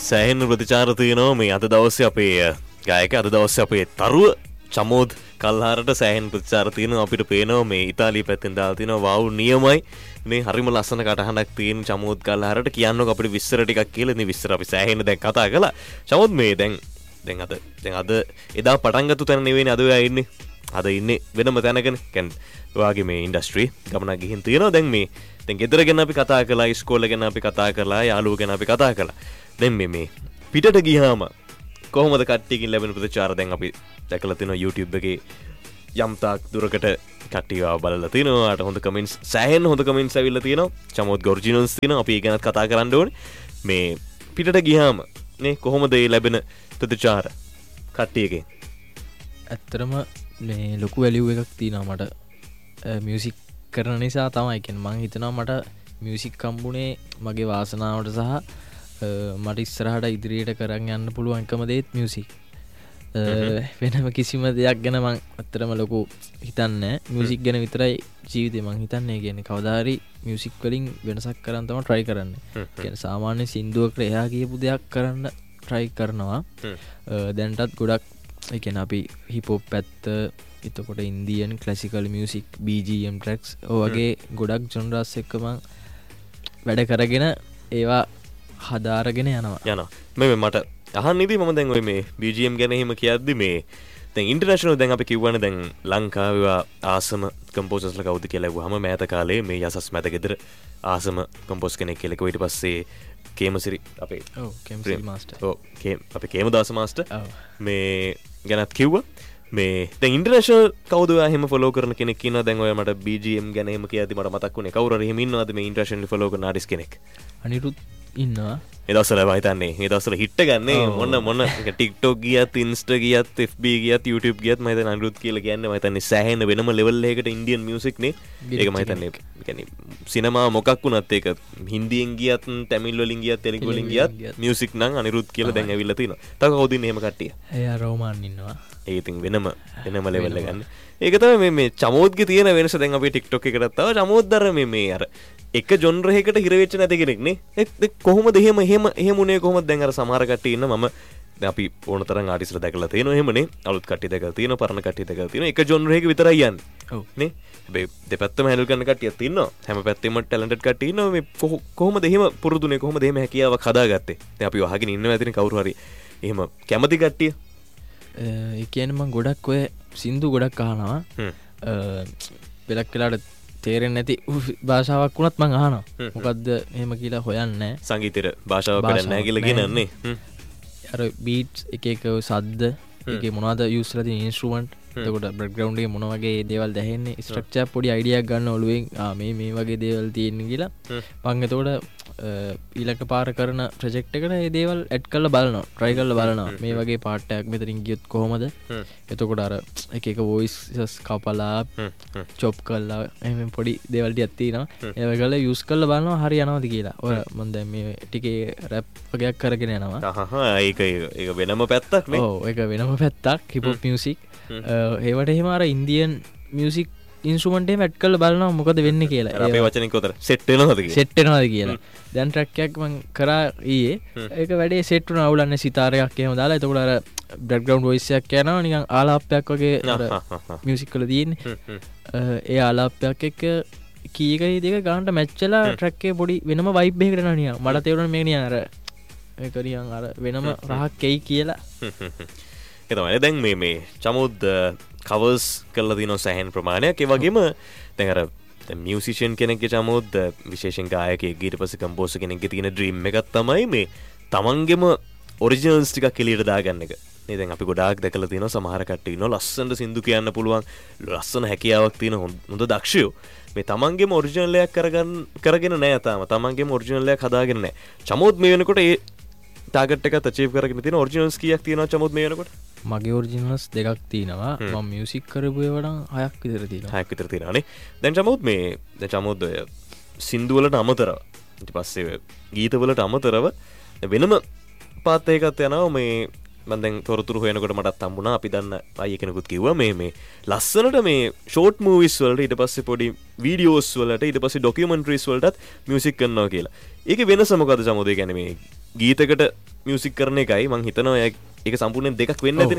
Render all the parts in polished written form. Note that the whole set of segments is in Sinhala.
සෑහෙන ප්‍රතිචාර තියෙනවා මේ අද දවසේ අපේ ගායක අද දවසේ අපේ තරුව චමෝද් කල්හාරට සෑහෙන ප්‍රතිචාර තියෙනවා. අපිට පේනවා මේ ඉතාලිය පැත්තෙන් දාලා තියෙනවා වව් නියමයි මේ හරිම ලස්සන කටහඬක් තියෙන චමෝද් කල්හාරට කියන්නකො අපිට විස්තර ටිකක් කියලා. ඉතින් විස්තර අපි සෑහෙන දැන් කතා කළා. චමෝද් මේ දැන් අද එදා පටන් ගත්ත තැන නෙවෙයිනේ අද ඔයා ඉන්නේ. අද ඉන්නේ වෙනම තැනකනේ. කියන්නේ ඔයාගේ මේ ඉන්ඩස්ට්‍රි ගමනක් ගිහින් තියෙනවා. දැන් මේ දැන් ගෙදර ගැන අපි කතා කළා, ඉස්කෝලේ ගැන අපි කතා කළා, යාළුවෝ ගැන අපි කතා කළා. දැන් මේ පිටට ගියාම කොහොමද කට්ටියකින් ලැබෙන ප්‍රතිචාර දැන් අපි දැකලා තිනවා YouTube එකේ යම් තාක් දුරකට කට්ටියව බලලා තිනවා. අට හොඳ කමෙන්ට්ස් සෑහෙන හොඳ කමෙන්ට්ස් ඇවිල්ලා තියෙනවා. චමෝද් ඔරිජිනල්ස් තියෙනවා. අපි ඒ ගැනත් කතා කරන්න ඕනේ. මේ පිටට ගියාම නේ කොහොමද ඒ ලැබෙන ප්‍රතිචාර කට්ටියකින්? ඇත්තටම මේ ලොකු වැලියු එකක් තියෙනවා මට මියුසික් කරන නිසා තමයි. කියන්නේ මං හිතනවා මට මියුසික් කම්බුනේ මගේ වාසනාවට සහ මට ඉස්සරහට ඉදිරියට කරන් යන්න පුළුවන් එකම දේත් මියුසික්. වෙනම කිසිම දෙයක් ගැන මං ඇත්තටම ලොකු හිතන්නේ මියුසික් ගැන විතරයි ජීවිතේ මං හිතන්නේ. කියන්නේ කවදා හරි මියුසික් වලින් වෙනසක් කරන්න තමයි try කරන්නේ. කියන්නේ සාමාන්‍ය සින්දුවකට එහා ගියපු දෙයක් කරන්න try කරනවා. දැන්ටත් ගොඩක් ඒ කියන්නේ අපි හිප් හොප් පැත්ත, එතකොට Indian classical music, BGM tracks ඔයගේ ගොඩක් ජොනරස් එක්ක මං වැඩ කරගෙන ඒවා හදාරගෙන යනවා. මේ මට අහන්න ඉදී මම දැන් ඔය මේ BGM ගැන එහෙම කියද්දි මේ දැන් ඉන්ටර්නැෂනල් දැන් අපි කිව්වනේ දැන් ලංකාවේ ආසම කම්පෝසර්ස්ලා කවුද කියලා ඇහුවාම මෑත කාලේ මේ යසස් මැද ගෙදර ආසම කම්පෝස් කෙනෙක් කියලා කිව්වා. ඊට පස්සේ කේමසිරි අපේ කේමසිරි මාස්ටර් අපේ කේමදාස මාස්ටර් මේ ගැනත් කිව්වා. මේ දැන් ඉන්ටර්නැෂනල් කවුද ඔයා එහෙම ෆලෝ කරන කෙනෙක් ඉන්නවා? දැන් ඔයා මට BGM ගැන එහෙම කියද්දි මට මතක් වුණේ කවුරු හරි එහෙම ඉන්නවද මේ ඉන්ටර්නැෂනල් ෆලෝ කරන ආටිස්ට් කෙනෙක්? අනිරුත් ඉන්නවා. ඒ දවස්වල මම හිතන්නේ මේ දවස්වල හිට ගන්නේ මොන TikTok ගියත්, Insta ගියත්, FB ගියත්, YouTube ගියත් මම හිතන්නේ අනිරුත් කියලා කියන්නේ මම හිතන්නේ සෑහෙන වෙනම ලෙවල් එකකට ඉන්දියන් මියුසික් නේ. ඒක මම හිතන්නේ කියන්නේ සිනමා මොකක් වුණත් ඒක හින්දියෙන් ගියත්, තමිල් වලින් ගියත්, තෙලුගු වලින් ගියත් මියුසික් නම් අනිරුත් කියලා දැන් ඇවිල්ලා තිනවා. තව කවුද ඉන්නේ එහෙම කට්ටිය? එයා රෝමාන් ඉන්නවා. ඒ ඉතින් වෙනම ලෙවල් එක ගන්න. ඒක තමයි මේ චමෝද්ගේ තියෙන වෙනස. දැන් අපි TikTok එකකට තව චමෝද්දර මේ අර එක ජොනර් එකකට හිර වෙච්ච නැති කෙනෙක් නේ. ඒ කොහොමද එහෙම උනේ කොහොමද? දැන් අර සමහර කට්ටිය ඉන්න මම දැන් අපි ඕන තරම් ආටිස්ට්ලා දැකලා තියෙනවා එහෙමනේ. අලුත් කට්ටිය දැකලා තියෙනවා, පරණ කට්ටිය දැකලා තියෙනවා. එක ජොනර් එකක විතරයි යන්නේ. ඔව් නේ. හැබැයි දෙපැත්තම හැන්ඩල් කරන කට්ටියක් ඉන්නවා. හැම පැත්තෙම ටැලන්ටඩ් කට්ටිය ඉන්නවා. මේ කොහොමද එහෙම පුරුදුනේ? කොහොමද එහෙම හැකියාවක් හදාගත්තේ? දැන් අපි අහගෙන ඉන්නවා ඇතිනේ කවුරු හරි එහෙම කැමති කට්ටිය. ඒ කියන්නේ මම ගොඩක් ඔය සින්දු ගොඩක් අහනවා. වෙලක් වෙලාට තේරෙන්නේ නැති භාෂාවක් වුණත් මං අහනවා. මොකද්ද එහෙම කියලා හොයන්නේ නැහැ. සංගීතේට භාෂාවක් කරන්නේ නැහැ කියලා කියනන්නේ. අර බීට්ස් එක සද්ද එකේ මොනවද යූස් කරලා තියෙන ඉන්ස්ට්‍රුමන්ට්, එතකොට බෑග්ග්‍රවුන්ඩ් එකේ මොන වගේ දේවල් දැහෙන්නේ, ස්ට්‍රක්චර් පොඩි අයිඩියාවක් ගන්න ඔළුවෙන් මේ වගේ දේවල් තියෙන්නේ කියලා මං එතකොට ඊළඟ පාර කරන ප්‍රොජෙක්ට් එකට මේ දේවල් ඇඩ් කරලා බලනවා, try කරලා බලනවා. මේ වගේ පාර්ට් එකක් මෙතනින් ගියොත් කොහොමද? එතකොට අර එක වොයිසස් කපලා චොප් කරලා එහෙම පොඩි දේවල් ටිකක් තියෙනවා. ඒව කරලා යූස් කරලා බලනවා හරි යනවද කියලා. ඔය මම දැන් මේ ටිකේ රැප් වගේක් කරගෙන යනවා. ඒක වෙනම පැත්තක් නේ. ඔව් ඒක වෙනම පැත්තක් හිප් හොප් මියුසික්. ඒවට එහෙම අර ඉන්දියන් මියුසික් ඉන්ස්ට්‍රුමන්ට් එකම ඇඩ් කරලා බලනවා මොකද වෙන්නේ කියලා. අපේ වචනෙන් කොතර සෙට් වෙනවද කියලා. සෙට් වෙනවද කියලා. දැන් ට්‍රැක් එකක් මම කරා ඊයේ. ඒක වැඩේ සෙට් වුණා. අවුලන්නේ සිතාරයක් එහෙම දාලා. එතකොට අර බෑග්ග්‍රවුන්ඩ් වොයිස් එකක් යනවා නිකන් ආලාපයක් වගේ අර මියුසික් වල තියෙන්නේ. ඒ ආලාපයක් එක්ක කීයකයි දෙක ගන්නට මැච් වෙලා ට්‍රැක් එකේ පොඩි වෙනම වයිබ් එකකට යනවා නිකන්. මට තේරුණා මේක නිකන් අර ඒක නිකන් අර වෙනම රහක් එයි කියලා. ඒ තමයි දැන් මේ චමෝද් කවර්ස් කරලා තියෙනවා සෑහෙන ප්‍රමාණයක්. ඒ වගේම දැන් අර මියුසිෂියන් කෙනෙක්ගේ චමෝද් විශේෂයෙන් ගායකයෙක් ඊට පස්සේ කම්පෝසර් කෙනෙක්ගේ තියෙන ඩ්‍රීම් එකක් තමයි මේ තමන්ගේම ඔරිජිනල්ස් ටිකක් එළියට දාගන්න එක. නේ දැන් අපි ගොඩාක් දැකලා තියෙනවා සමහර කට්ටිය ඉන්නවා ලස්සනට සින්දු කියන්න පුළුවන්, ලස්සන හැකියාවක් තියෙන හොඳ දක්ෂයෝ. මේ තමන්ගේම ඔරිජිනල් එකක් කරගෙන නැහැ තාම. තමන්ගේම ඔරිජිනල් එකක් හදාගෙන නැහැ. චමෝද් මේ වෙනකොට ඒ ටාගට් එකත් අචීව් කරගෙන තියෙන ඔරිජිනල්ස් කීයක් තියෙනවා චමෝද් මේ වෙනකොට? මගේ ඔරිජිනල්ස් දෙකක් තියෙනවා. මම මියුසික් කරපු ඒවා නම් 6ක් විතර තියෙනවා. 6ක් විතර තියෙනවානේ. දැන් චමෝද් ඔය සින්දු වලට අමතරව ඊට පස්සේ ගීත වලට අමතරව වෙනම පාත් එකක් යනවා. මේ මම දැන් තොරතුරු හොයනකොට මටත් හම්බුණා. අපි දන්න අය කෙනෙකුත් කිව්වා මේ ලස්සනට මේ ෂෝට් මූවිස් වලට ඊට පස්සේ පොඩි වීඩියෝස් වලට ඊට පස්සේ ඩොකියුමන්ටරිස් වලටත් මියුසික් කරනවා කියලා. ඒකේ වෙනස මොකද්ද චමෝද්? ඒ කියන්නේ මේ ගීතකට මියසික් කරන එකයි මං හිතනවා ඒක සම්පූර්ණයෙන් දෙකක් වෙන්න ඇතිනේ.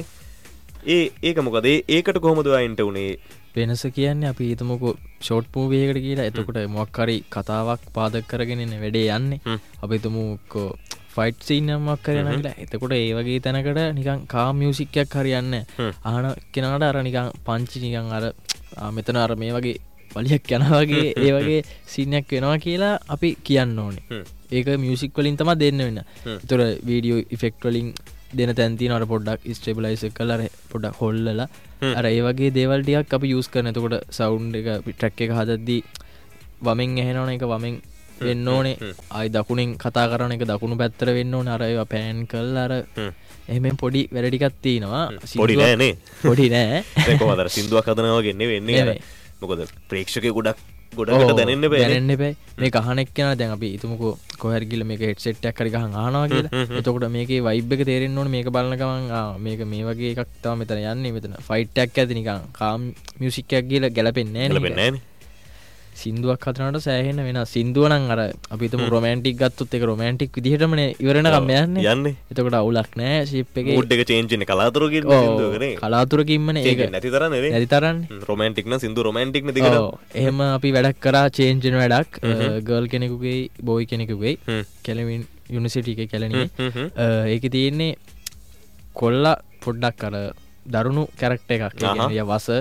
ඒක මොකද ඒකට කොහොමද අයින්ට උනේ? වෙනස කියන්නේ අපි හිතමුකෝ ෂෝට් මූවී එකකට කියලා එතකොට මොකක් හරි කතාවක් පාදක කරගෙන ඉන්නේ වැඩේ යන්නේ. අපි හිතමුකෝ ෆයිට් සීන් එකක් කරගෙන ඉන්න. එතකොට ඒ වගේ තැනකට නිකන් කාම් මියුසික් එකක් හරියන්නේ නැහැ. අහන කෙනාට අර නිකන් පංචි නිකන් අර මෙතන අර මේ වගේ වලියක් යනවා වගේ ඒ වගේ සීන් එකක් වෙනවා කියලා අපි කියන්න ඕනේ. ඒක මියුසික් වලින් තමයි දෙන්න වෙන්නේ. ඒතර වීඩියෝ ඉෆෙක්ට් වලින් දෙන තැන් තියෙනවා. අර පොඩ්ඩක් ස්ටේබිලයිසර් කරලා අර පොඩ්ඩක් හොල්ලලා අර ඒ වගේ දේවල් ටිකක් අපි යූස් කරන. එතකොට සවුන්ඩ් එක ට්‍රැක් එක හදද්දී වමෙන් ඇහෙනවනේ ඒක වමෙන් වෙන්න ඕනේ. ආයි දකුණෙන් කතා කරන එක දකුණු පැත්තට වෙන්න ඕනේ. අර ඒවා පෑන් කරලා අර එහෙම පොඩි වැඩ ටිකක් තියෙනවා. පොඩි නෑනේ. පොඩි නෑ. ඒක කොහොමද අර සින්දුවක් හදනවා වගේ වෙන්නේ. මොකද ප්‍රේක්ෂකයෙ ගොඩකට දැනෙන්න බෑ. මේක අහන එක්කෙනා දැන් අපි හිතමුකෝ කොහරි ගිහලා මේක හෙඩ්සෙට් එකක් හරි ගහන් අහනවා කියලා. එතකොට මේකේ වයිබ් එක තේරෙන්න ඕනේ. මේක බලන ගමන් මේක මේ වගේ එකක් තමයි මෙතන යන්නේ. මෙතන ෆයිට් එකක් ඇති නිකන් කාම් මියුසික් එකක් ගිහලා ගැලපෙන්නේ නෑනේ. සින්දුවක් හදනකොට සෑහෙන වෙනස්. සින්දුව නම් අර අපි හිතමු රොමැන්ටික් ගත්තොත් ඒක රොමැන්ටික් විදිහටමනේ ඉවරනකම් යන්නේ. එතකොට අවුලක් නෑ. ෂේප් එකේ මූඩ් එක චේන්ජ් වෙන්නේ කලාතුරකින් සින්දුවකනේ. කලාතුරකින්මනේ ඒක නැති තරම් නෙවෙයි. නැති තරම්නේ. රොමැන්ටික් නම් සින්දුව රොමැන්ටික් නේ දිගට. ඔව්. එහෙම අපි වැඩක් කරා චේන්ජ් වෙන වැඩක්. ගර්ල් කෙනෙකුගේ බෝයි කෙනෙකුගේ කැලමින් යුනිවර්සිටි එකේ කැලණියේ. ඒකේ තියෙන්නේ කොල්ලා පොඩ්ඩක් අර දරුණු කැරක්ටර් එකක්. ඒ කියන්නේ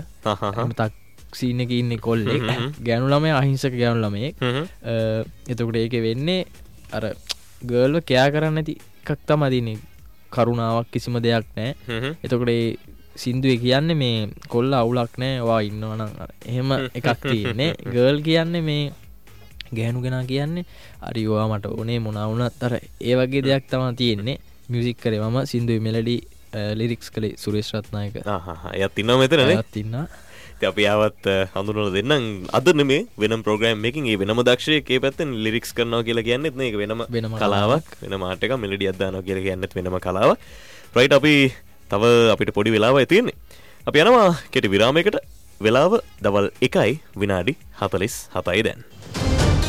යවස සීන එක ඉන්නේ කොල්ලෙක්. ගෑනු ළමයා අහිංසක ගෑනු ළමයෙක්. එතකොට ඒකේ වෙන්නේ අර ගර්ල්ව කෙයා කරන්න නැති එකක් තමයි දිනේ. කරුණාවක් කිසිම දෙයක් නැහැ. එතකොට ඒ සින්දුවේ කියන්නේ මේ කොල්ල අවුලක් නැහැ. ඔයා ඉන්නවා නම් එහෙම එකක් තියෙන්නේ. ගර්ල් කියන්නේ මේ ගෑනු කෙනා කියන්නේ හරි ඔයා මට ඕනේ මොනවා වුණත් අර ඒ වගේ දෙයක් තමයි තියෙන්නේ. මියුසික් කරේ මම සින්දුවේ මෙලඩි ලිරික්ස් කළේ සුරේෂ් රත්නායක. එයාත් ඉන්නවා මෙතන නේ. එයාත් ඉන්නවා. අපි ආවත් හඳුනලා දෙන්නම්. අද නෙමේ වෙනම ප්‍රෝග්‍රෑම් එකකින් ඒ වෙනම දක්ෂයෙක් ඒ පැත්තෙන් ලිරික්ස් කරනවා කියලා කියන්නේත් නේ. ඒක වෙනම කලාවක්. වෙනම ආර්ට් එකක් මෙලඩියක් දානවා කියලා කියන්නේත් වෙනම කලාවක්. රයිට් අපි තව අපිට පොඩි වෙලාවයි තියෙන්නේ. අපි යනවා කෙටි විරාමයකට. වෙලාව දවල් 1:47 දැන්.